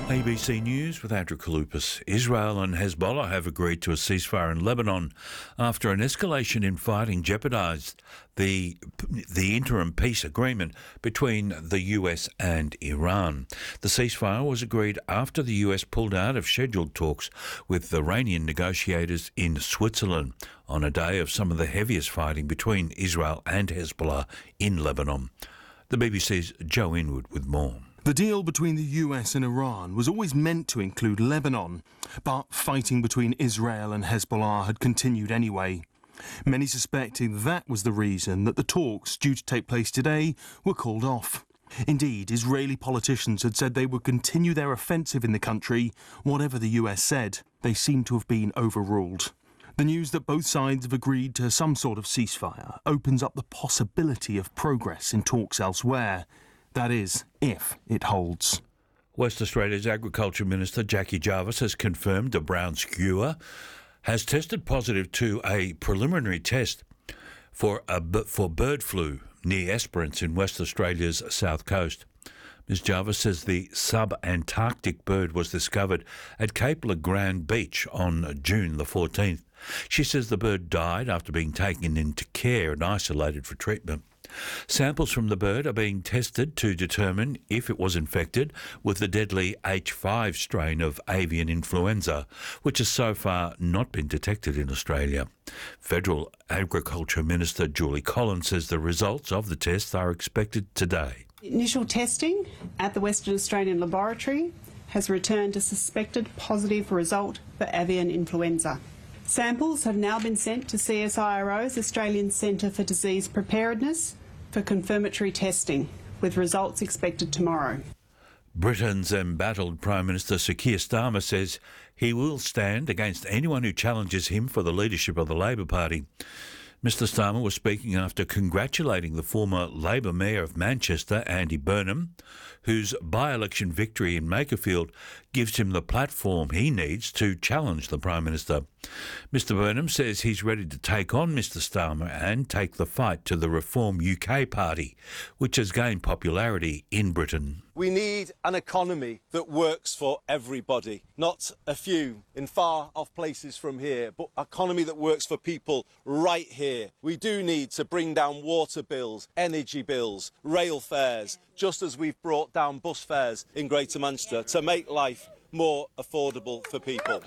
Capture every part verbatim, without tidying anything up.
A B C News with Andrew Kaloupas. Israel and Hezbollah have agreed to a ceasefire in Lebanon after an escalation in fighting jeopardised the the interim peace agreement between the U S and Iran. The ceasefire was agreed after the U S pulled out of scheduled talks with Iranian negotiators in Switzerland on a day of some of the heaviest fighting between Israel and Hezbollah in Lebanon. The B B C's Joe Inwood with more. The deal between the U S and Iran was always meant to include Lebanon, but fighting between Israel and Hezbollah had continued anyway. Many suspected that was the reason that the talks due to take place today were called off. Indeed, Israeli politicians had said they would continue their offensive in the country, whatever the U S said. They seem to have been overruled. The news that both sides have agreed to some sort of ceasefire opens up the possibility of progress in talks elsewhere. That is, if it holds. West Australia's Agriculture Minister Jackie Jarvis has confirmed a brown skua has tested positive to a preliminary test for a, for bird flu near Esperance in West Australia's south coast. Miz Jarvis says the sub-Antarctic bird was discovered at Cape Le Grand Beach on June the fourteenth. She says the bird died after being taken into care and isolated for treatment. Samples from the bird are being tested to determine if it was infected with the deadly H five strain of avian influenza, which has so far not been detected in Australia. Federal Agriculture Minister Julie Collins says the results of the tests are expected today. Initial testing at the Western Australian Laboratory has returned a suspected positive result for avian influenza. Samples have now been sent to C S I R O's Australian Centre for Disease Preparedness for confirmatory testing, with results expected tomorrow. Britain's embattled Prime Minister Sir Keir Starmer says he will stand against anyone who challenges him for the leadership of the Labor Party. Mister Starmer was speaking after congratulating the former Labor Mayor of Manchester, Andy Burnham, whose by-election victory in Makerfield gives him the platform he needs to challenge the Prime Minister. Mister Burnham says he's ready to take on Mister Starmer and take the fight to the Reform U K party, which has gained popularity in Britain. We need an economy that works for everybody, not a few in far-off places from here, but an economy that works for people right here. We do need to bring down water bills, energy bills, rail fares, just as we've brought down bus fares in Greater Manchester to make life more affordable for people.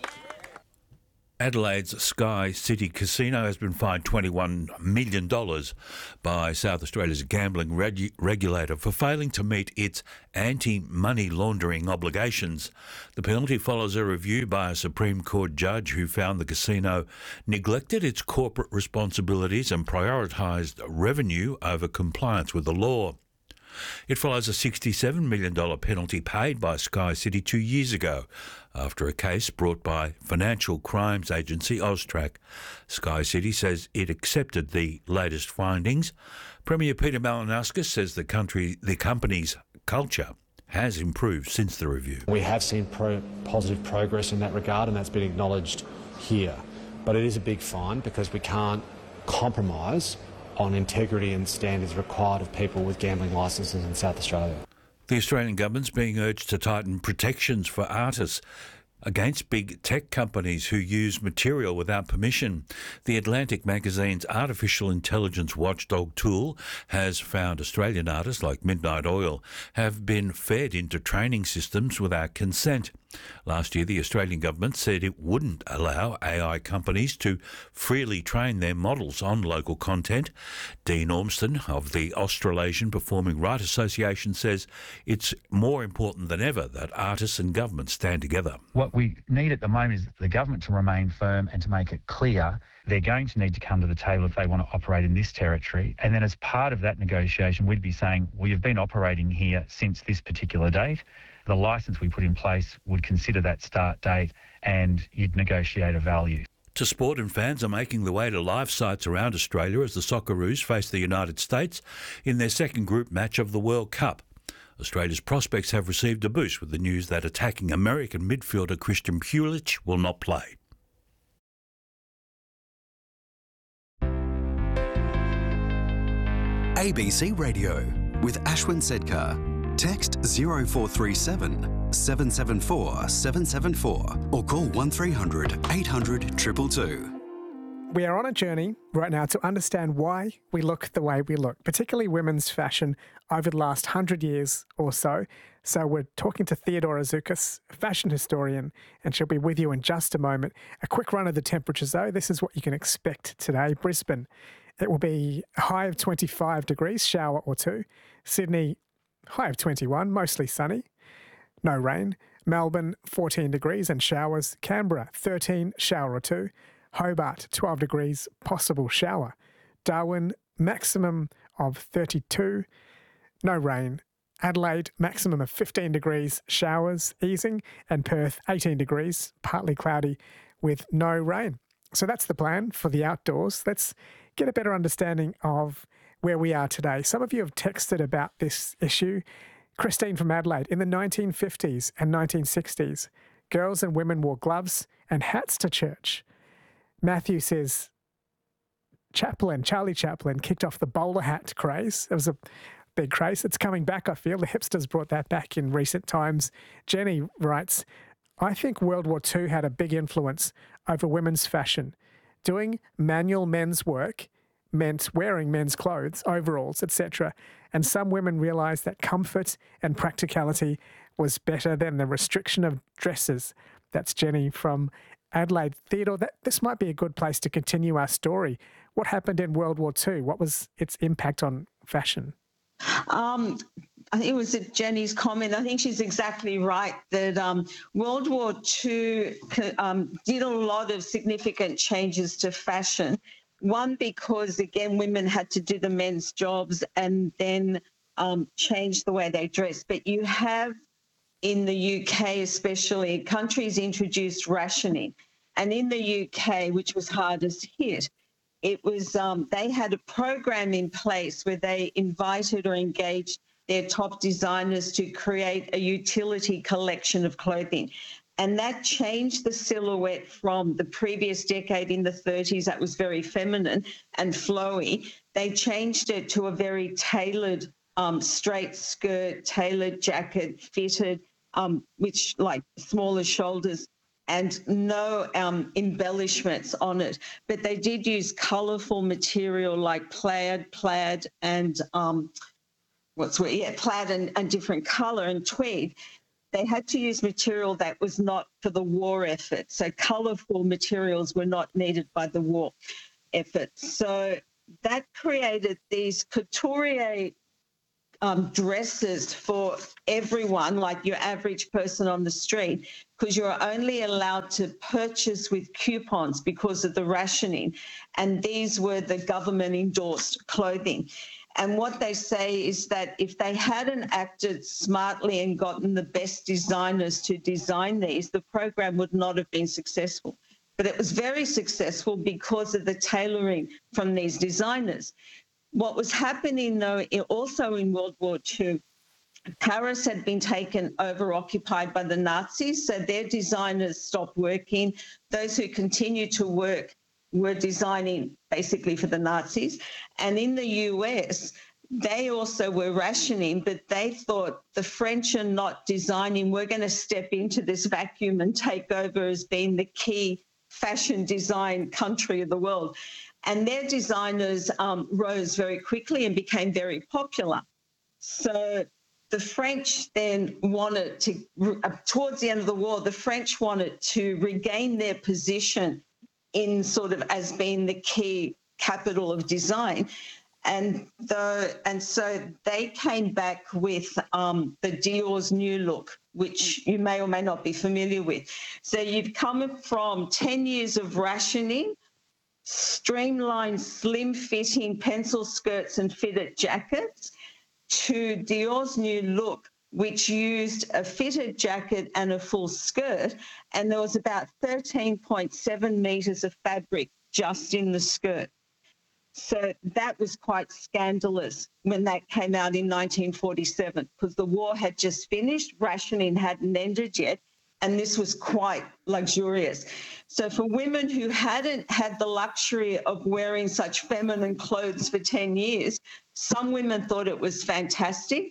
Adelaide's Sky City Casino has been fined twenty-one million dollars by South Australia's gambling regu- regulator for failing to meet its anti-money laundering obligations. The penalty follows a review by a Supreme Court judge who found the casino neglected its corporate responsibilities and prioritised revenue over compliance with the law. It follows a sixty-seven million dollars penalty paid by Sky City two years ago after a case brought by financial crimes agency Austrac. Sky City says it accepted the latest findings. Premier Peter Malinauskas says the country, the company's culture has improved since the review. We have seen pro- positive progress in that regard, and that's been acknowledged here. But it is a big fine because we can't compromise on integrity and standards required of people with gambling licences in South Australia. The Australian government's being urged to tighten protections for artists against big tech companies who use material without permission. The Atlantic magazine's artificial intelligence watchdog tool has found Australian artists like Midnight Oil have been fed into training systems without consent. Last year, the Australian government said it wouldn't allow A I companies to freely train their models on local content. Dean Ormston of the Australasian Performing Rights Association says it's more important than ever that artists and governments stand together. What we need at the moment is the government to remain firm and to make it clear they're going to need to come to the table if they want to operate in this territory. And then as part of that negotiation, we'd be saying, we have been operating here since this particular date. The licence we put in place would consider that start date and you'd negotiate a value. To sport, and fans are making their way to live sites around Australia as the Socceroos face the United States in their second group match of the World Cup. Australia's prospects have received a boost with the news that attacking American midfielder Christian Pulisic will not play. A B C Radio with Ashwin Sedkar. Text zero four three seven seven seven four seven seven four or call one three hundred eight hundred two two two. We are on a journey right now to understand why we look the way we look, particularly women's fashion over the last hundred years or so. So we're talking to Theodora Zoukis, a fashion historian, and she'll be with you in just a moment. A quick run of the temperatures, though. This is what you can expect today. Brisbane, it will be a high of twenty-five degrees, shower or two. Sydney, high of twenty-one, mostly sunny, no rain. Melbourne, fourteen degrees and showers. Canberra, thirteen, shower or two. Hobart, twelve degrees, possible shower. Darwin, maximum of thirty-two, no rain. Adelaide, maximum of fifteen degrees, showers, easing. And Perth, eighteen degrees, partly cloudy with no rain. So that's the plan for the outdoors. Let's get a better understanding of where we are today. Some of you have texted about this issue. Christine from Adelaide, in the nineteen fifties and nineteen sixties, girls and women wore gloves and hats to church. Matthew says Chaplin, Charlie Chaplin, kicked off the bowler hat craze. It was a big craze. It's coming back, I feel. The hipsters brought that back in recent times. Jenny writes, I think World War Two had a big influence over women's fashion. Doing manual men's work meant wearing men's clothes, overalls, et cetera. And some women realised that comfort and practicality was better than the restriction of dresses. That's Jenny from Adelaide. Theodore, that, this might be a good place to continue our story. What happened in World War Two? What was its impact on fashion? Um, I think it was Jenny's comment. I think she's exactly right that um, World War Two um, did a lot of significant changes to fashion. One, because, again, women had to do the men's jobs and then um, change the way they dress. But you have, in the U K especially, countries introduced rationing. And in the U K, which was hardest hit, it was um, they had a program in place where they invited or engaged their top designers to create a utility collection of clothing. And that changed the silhouette from the previous decade in the thirties that was very feminine and flowy. They changed it to a very tailored um, straight skirt, tailored jacket, fitted, um, which like smaller shoulders and no um, embellishments on it. But they did use colourful material like plaid, plaid and um, what's what? Yeah, plaid and, and different colour and tweed. They had to use material that was not for the war effort. So colourful materials were not needed by the war effort. So that created these couturier um, dresses for everyone, like your average person on the street, because you're only allowed to purchase with coupons because of the rationing. And these were the government-endorsed clothing. And what they say is that if they hadn't acted smartly and gotten the best designers to design these, the program would not have been successful. But it was very successful because of the tailoring from these designers. What was happening, though, also in World War Two, Paris had been taken over, occupied by the Nazis, so their designers stopped working. Those who continued to work were designing basically for the Nazis. And in the U S, they also were rationing, but they thought the French are not designing. We're going to step into this vacuum and take over as being the key fashion design country of the world. And their designers um, rose very quickly and became very popular. So the French then wanted to, uh, towards the end of the war, the French wanted to regain their position in sort of as being the key capital of design. And the, and so they came back with um, the Dior's New Look, which you may or may not be familiar with. So you've come from ten years of rationing, streamlined, slim-fitting pencil skirts and fitted jackets, to Dior's New Look, which used a fitted jacket and a full skirt, and there was about thirteen point seven metres of fabric just in the skirt. So that was quite scandalous when that came out in nineteen forty-seven, because the war had just finished, rationing hadn't ended yet, and this was quite luxurious. So for women who hadn't had the luxury of wearing such feminine clothes for ten years, some women thought it was fantastic.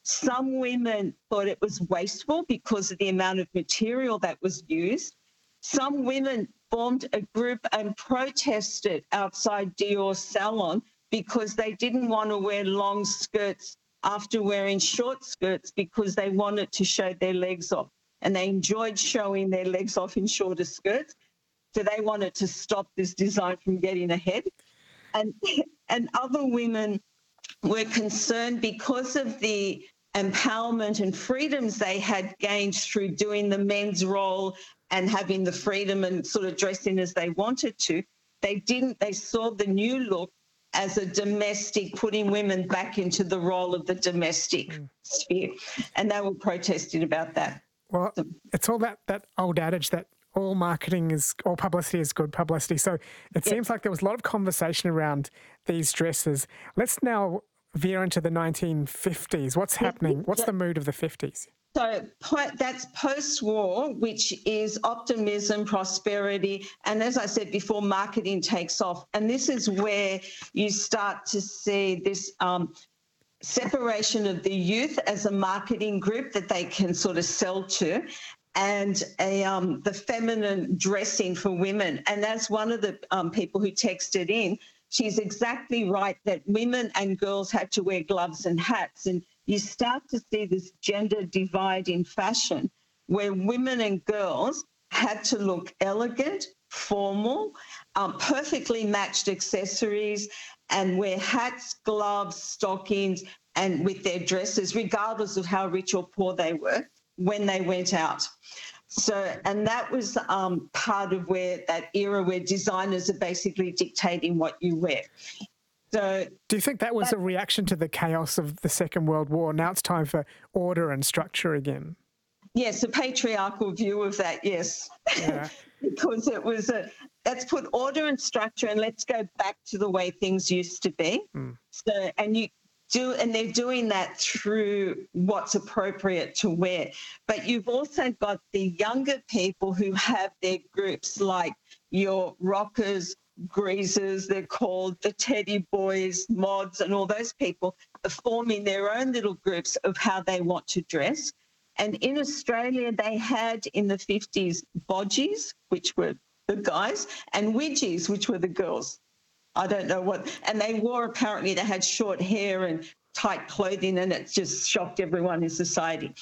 Some women thought it was wasteful because of the amount of material that was used. Some women formed a group and protested outside Dior's salon because they didn't want to wear long skirts after wearing short skirts because they wanted to show their legs off. And they enjoyed showing their legs off in shorter skirts. So they wanted to stop this design from getting ahead. And, and other women were concerned because of the empowerment and freedoms they had gained through doing the men's role and having the freedom and sort of dressing as they wanted to. They didn't, they saw the new look as a domestic, putting women back into the role of the domestic mm. sphere. And they were protesting about that. Well, it's all that, that old adage that all marketing is, all publicity is good publicity. So it yeah. seems like there was a lot of conversation around these dresses. Let's now veer into the nineteen fifties. What's happening? What's the mood of the fifties? So that's post-war, which is optimism, prosperity, and as I said before, marketing takes off. And this is where you start to see this um, separation of the youth as a marketing group that they can sort of sell to, and a, um, the feminine dressing for women. And that's one of the um, people who texted in. She's exactly right that women and girls had to wear gloves and hats. And you start to see this gender divide in fashion where women and girls had to look elegant, formal, um, perfectly matched accessories, and wear hats, gloves, stockings, and with their dresses, regardless of how rich or poor they were, when they went out. So, and that was um, part of where that era where designers are basically dictating what you wear. So, do you think that was that, a reaction to the chaos of the Second World War? Now it's time for order and structure again. Yes, a patriarchal view of that, yes. Yeah. Because it was a, let's put order and structure and let's go back to the way things used to be. Mm. So, and you do, and they're doing that through what's appropriate to wear. But you've also got the younger people who have their groups like your rockers, greasers, they're called, the teddy boys, mods, and all those people are forming their own little groups of how they want to dress. And in Australia, they had in the fifties bodgies, which were the guys, and widgies, which were the girls. I don't know what, and they wore, apparently they had short hair and tight clothing, and it just shocked everyone in society.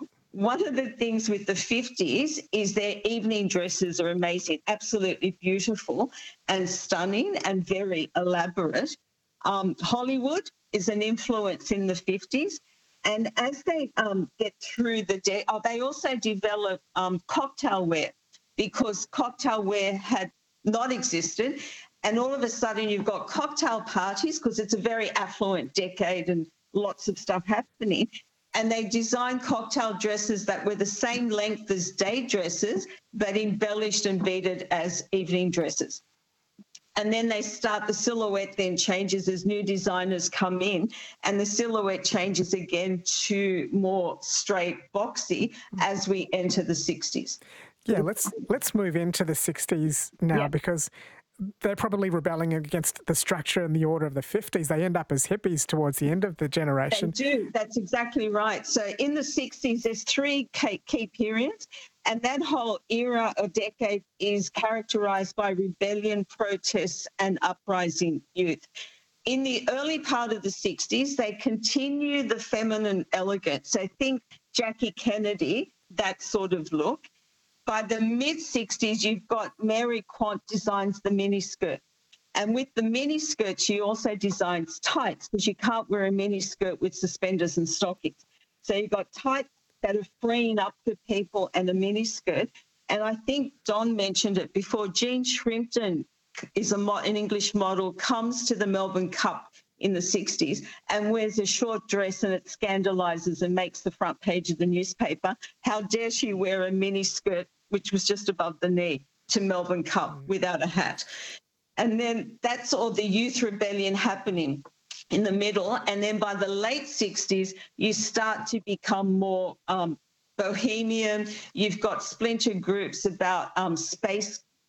One of the things with the fifties is their evening dresses are amazing, absolutely beautiful and stunning and very elaborate. Um, Hollywood is an influence in the fifties. And as they um, get through the day, oh, they also develop um, cocktail wear, because cocktail wear had not existed. And all of a sudden you've got cocktail parties, because it's a very affluent decade and lots of stuff happening. And they designed cocktail dresses that were the same length as day dresses, but embellished and beaded as evening dresses. And then they start, the silhouette then changes as new designers come in, and the silhouette changes again to more straight boxy as we enter the sixties. Yeah, let's let's move into the sixties now, yeah. because they're probably rebelling against the structure and the order of the fifties. They end up as hippies towards the end of the generation. They do. That's exactly right. So in the sixties, there's three key periods, and that whole era or decade is characterised by rebellion, protests and uprising youth. In the early part of the sixties, they continue the feminine elegance. So think Jackie Kennedy, that sort of look. By the mid-sixties, you've got Mary Quant designs the miniskirt. And with the miniskirt, she also designs tights, because you can't wear a miniskirt with suspenders and stockings. So you've got tights that are freeing up for people and a miniskirt. And I think Don mentioned it before, Jean Shrimpton is a mo- an English model, comes to the Melbourne Cup in the sixties and wears a short dress, and it scandalises and makes the front page of the newspaper. How dare she wear a miniskirt, which was just above the knee, to Melbourne Cup without a hat? And then that's all the youth rebellion happening in the middle. And then by the late sixties, you start to become more um, bohemian. You've got splinter groups about um, space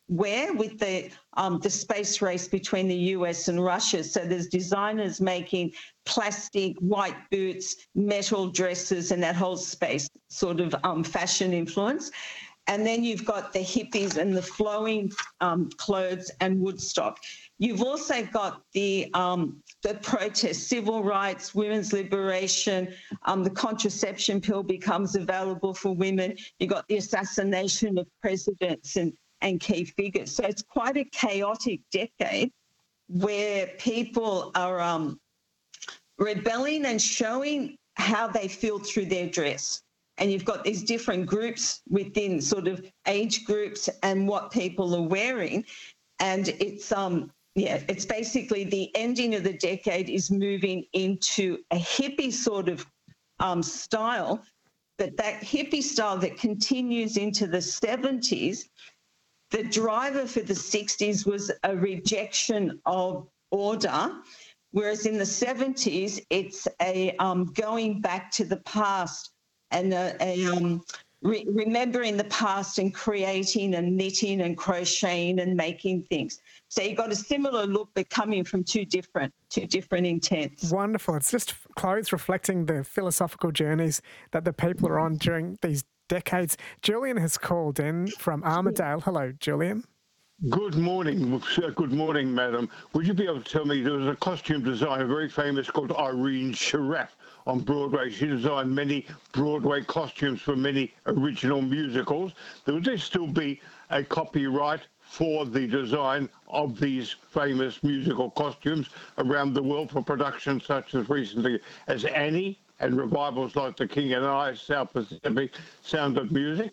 wear with the um, the space race between the U S and Russia. So there's designers making plastic, white boots, metal dresses, and that whole space sort of um, fashion influence. And then you've got the hippies and the flowing um, clothes and Woodstock. You've also got the um, the protests, civil rights, women's liberation, um, the contraception pill becomes available for women. You've got the assassination of presidents and, and key figures. So it's quite a chaotic decade where people are um, rebelling and showing how they feel through their dress. And you've got these different groups within sort of age groups and what people are wearing. And it's, um, yeah, it's basically the ending of the decade is moving into a hippie sort of um, style, but that hippie style that continues into the seventies, the driver for the sixties was a rejection of order, whereas in the seventies, it's a um, going back to the past and a, a um, re- remembering the past and creating and knitting and crocheting and making things. So you got a similar look, but coming from two different, two different intents. Wonderful. It's just clothes reflecting the philosophical journeys that the people are on during these decades. Julian has called in from Armidale. Hello, Julian. Good morning. Good morning, madam. Would you be able to tell me, there was a costume designer, very famous, called Irene Sharaff on Broadway. She designed many Broadway costumes for many original musicals. Would there still be a copyright for the design of these famous musical costumes around the world for productions such as recently as Annie and revivals like The King and I, South Pacific, Sound of Music?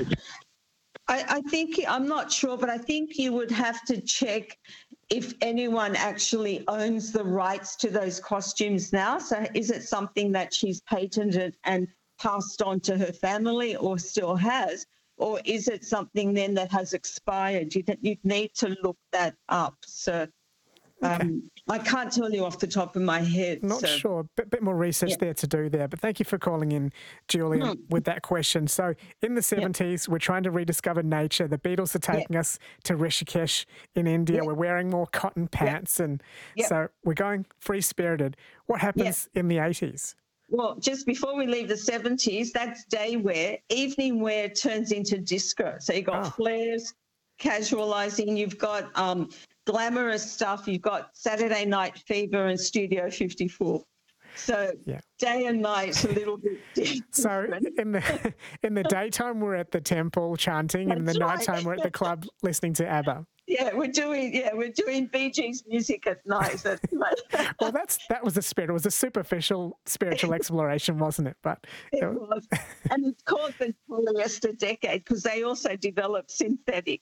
I, I think, I'm not sure, but I think you would have to check if anyone actually owns the rights to those costumes now. So is it something that she's patented and passed on to her family or still has? Or is it something then that has expired? You you'd need to look that up. So um, okay. I can't tell you off the top of my head. Not so. sure. A bit, bit more research yeah. there to do there. But thank you for calling in, Julian, mm. with that question. So in the seventies, yeah. we're trying to rediscover nature. The Beatles are taking yeah. us to Rishikesh in India. Yeah. We're wearing more cotton pants. Yeah. And yeah. so we're going free-spirited. What happens yeah. in the eighties? Well, just before we leave the seventies, that's day wear. Evening wear turns into disco. So you've got oh. flares, casualising. You've got um, glamorous stuff. You've got Saturday Night Fever and Studio fifty-four. So yeah. day and night a little bit different. So in the in the daytime we're at the temple chanting, and in the right. nighttime we're at the club listening to ABBA. Yeah, we're doing yeah we're doing Bee Gees music at night. That's right. Well, that's that was the spirit. It was a superficial spiritual exploration, wasn't it? But it was, and it's called the polyester decade because they also developed synthetic